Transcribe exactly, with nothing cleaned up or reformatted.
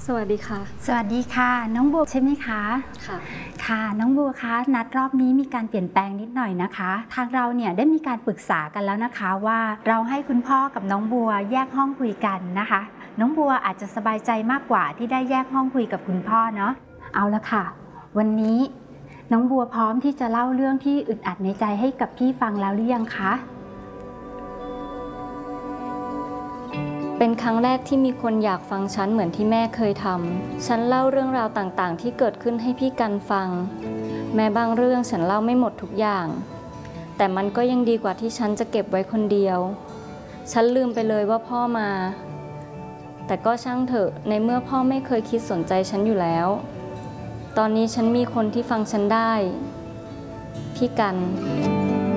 สวัสดีค่ะสวัสดีค่ะน้องบัวใช่ไหมคะค่ะค่ะน้องบัวคะนัดรอบนี้มีการเปลี่ยนแปลงนิดหน่อยนะคะทางเราเนี่ยได้มีการปรึกษากันแล้วนะคะว่าเราให้คุณพ่อกับน้องบัวแยกห้องคุยกันนะคะน้องบัวอาจจะสบายใจมากกว่าที่ได้แยกห้องคุยกับคุณพ่อเนาะเอาละค่ะวันนี้น้องบัวพร้อมที่จะเล่าเรื่องที่อึดอัดในใจให้กับพี่ฟังแล้วหรือยังคะเป็นครั้งแรกที่มีคนอยากฟังฉันเหมือนที่แม่เคยทำฉันเล่าเรื่องราวต่างๆที่เกิดขึ้นให้พี่กันฟังแม้บางเรื่องฉันเล่าไม่หมดทุกอย่างแต่มันก็ยังดีกว่าที่ฉันจะเก็บไว้คนเดียวฉันลืมไปเลยว่าพ่อมาแต่ก็ช่างเถอะในเมื่อพ่อไม่เคยคิดสนใจฉันอยู่แล้วตอนนี้ฉันมีคนที่ฟังฉันได้พี่กัน